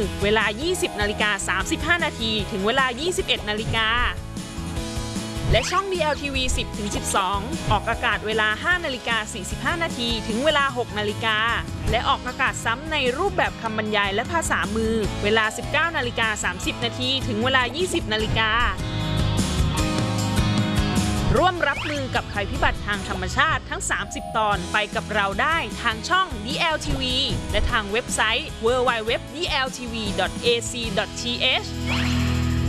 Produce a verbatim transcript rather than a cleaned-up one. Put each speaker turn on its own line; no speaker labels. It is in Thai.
เวลา ยี่สิบนาฬิกาสามสิบห้านาที ถึงเวลา ยี่สิบเอ็ดนาฬิกาและช่อง ดี แอล ที วี สิบถึงสิบสอง ออกอากาศเวลา ห้านาฬิกาสี่สิบห้านาที ถึงเวลา หกนาฬิกาและออกอากาศซ้ำในรูปแบบคำบรรยายและภาษามือเวลา สิบเก้านาฬิกาสามสิบนาที ถึงเวลา ยี่สิบนาฬิการ่วมรับมือกับภัยพิบัติทางธรรมชาติทั้ง สามสิบ ตอนไปกับเราได้ทางช่อง ดี แอล ที วี และทางเว็บไซต์ ดับเบิลยู ดับเบิลยู ดับเบิลยู ดอท ดี แอล ที วี ดอท เอ ซี ดอท ที เอช